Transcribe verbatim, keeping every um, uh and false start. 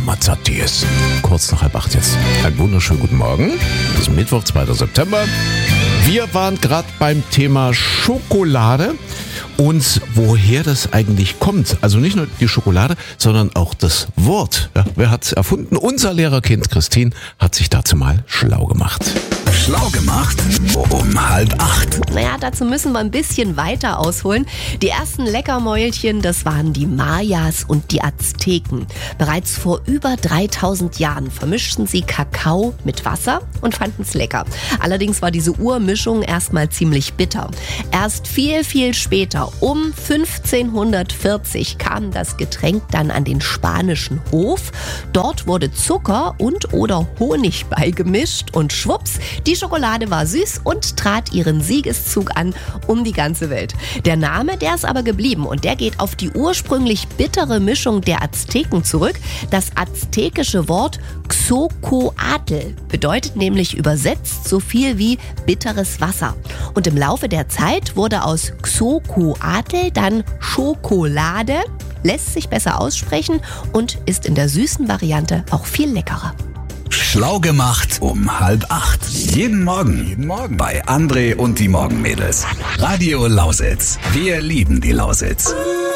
Mazzattis. Kurz nach halb acht jetzt. Einen wunderschönen guten Morgen. Es ist Mittwoch, zweiter September. Wir waren gerade beim Thema Schokolade und woher das eigentlich kommt. Also nicht nur die Schokolade, sondern auch das Wort. Ja, wer hat es erfunden? Unser Lehrerkind Christine hat sich dazu mal schlau gemacht. Schlau gemacht um halb acht. Naja, dazu müssen wir ein bisschen weiter ausholen. Die ersten Leckermäulchen, das waren die Mayas und die Azteken. Bereits vor über dreitausend Jahren vermischten sie Kakao mit Wasser und fanden es lecker. Allerdings war diese Urmischung erstmal ziemlich bitter. Erst viel, viel später, um fünfzehnhundertvierzig, kam das Getränk dann an den spanischen Hof. Dort wurde Zucker und oder Honig beigemischt und schwupps, die Schokolade war süß und trat ihren Siegeszug an um die ganze Welt. Der Name, der ist aber geblieben und der geht auf die ursprünglich bittere Mischung der Azteken zurück. Das aztekische Wort Xocoatl bedeutet nämlich übersetzt so viel wie bitteres Wasser. Und im Laufe der Zeit wurde aus Xocoatl dann Schokolade, lässt sich besser aussprechen und ist in der süßen Variante auch viel leckerer. Schlau gemacht um halb acht. Jeden Morgen. Jeden Morgen. Bei André und die Morgenmädels. Radio Lausitz. Wir lieben die Lausitz.